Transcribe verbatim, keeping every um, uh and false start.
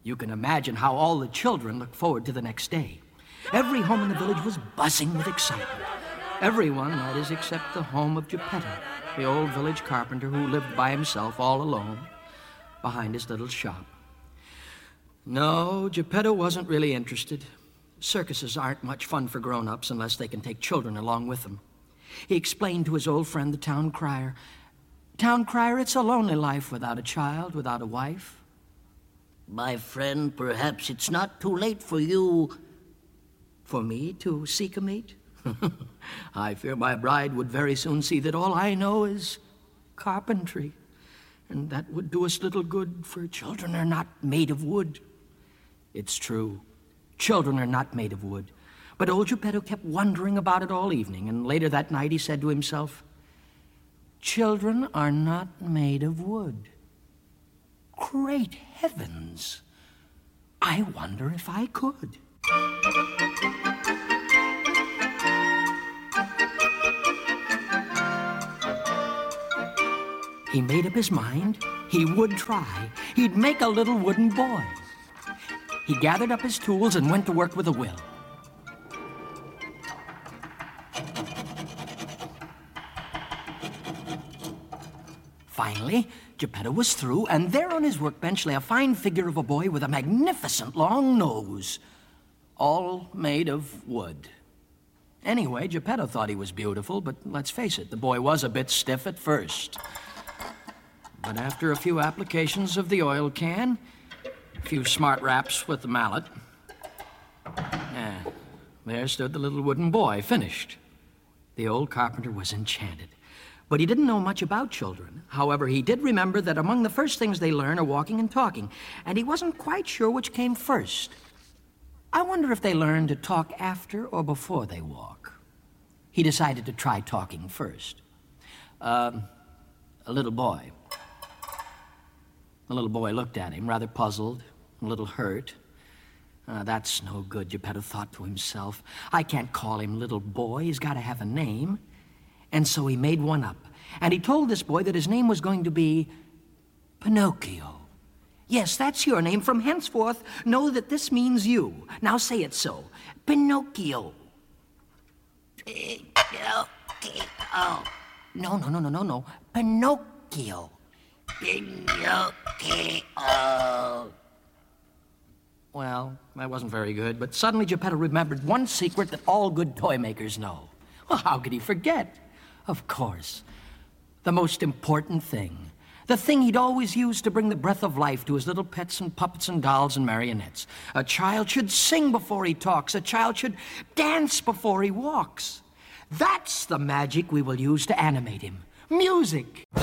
You can imagine how all the children looked forward to the next day. Every home in the village was buzzing with excitement. Everyone, that is, except the home of Geppetto, the old village carpenter who lived by himself all alone behind his little shop. No, Geppetto wasn't really interested. Circuses aren't much fun for grown-ups unless they can take children along with them. He explained to his old friend, the town crier, "Town crier, it's a lonely life without a child, without a wife." My friend, perhaps it's not too late for you... For me to seek a mate? I fear my bride would very soon see that all I know is carpentry, and that would do us little good, for children are not made of wood. It's true. Children are not made of wood. But old Geppetto kept wondering about it all evening, and later that night he said to himself, "Children are not made of wood. Great heavens! I wonder if I could." He made up his mind he would try. He'd make a little wooden boy. He gathered up his tools and went to work with a will. Finally, Geppetto was through, and there on his workbench lay a fine figure of a boy with a magnificent long nose, all made of wood. Anyway, Geppetto thought he was beautiful, but let's face it, the boy was a bit stiff at first. But after a few applications of the oil can, a few smart raps with the mallet, eh, there stood the little wooden boy, finished. The old carpenter was enchanted. But he didn't know much about children. However, he did remember that among the first things they learn are walking and talking, and he wasn't quite sure which came first. I wonder if they learn to talk after or before they walk. He decided to try talking first. Uh, a little boy. The little boy looked at him, rather puzzled, a little hurt. Uh, that's no good, Geppetto thought to himself. I can't call him little boy. He's got to have a name. And so he made one up. And he told this boy that his name was going to be Pinocchio. Yes, that's your name. From henceforth, know that this means you. Now say it so. Pinocchio. Pinocchio. No, no, no, no, no, no. Pinocchio. Pinocchio. Well, that wasn't very good, but suddenly Geppetto remembered one secret that all good toy makers know. Well, how could he forget? Of course. The most important thing. The thing he'd always used to bring the breath of life to his little pets and puppets and dolls and marionettes. A child should sing before he talks. A child should dance before he walks. That's the magic we will use to animate him. Music!